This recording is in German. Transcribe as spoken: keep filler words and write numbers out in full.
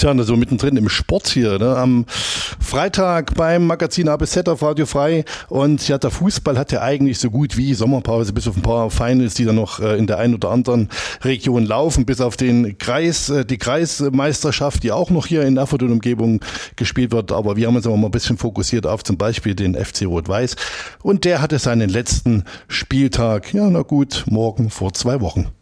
Tja, so mittendrin im Sport hier, ne? Am Freitag beim Magazin A B Z auf Radio Frei. Und ja, der Fußball hat ja eigentlich so gut wie Sommerpause, bis auf ein paar Finals, die dann noch in der einen oder anderen Region laufen, bis auf den Kreis, die Kreismeisterschaft, die auch noch hier in Erfurt und Umgebung gespielt wird. Aber wir haben uns aber mal ein bisschen fokussiert auf zum Beispiel den F C Rot-Weiß. Und der hatte seinen letzten Spieltag, ja, na gut, morgen vor zwei Wochen.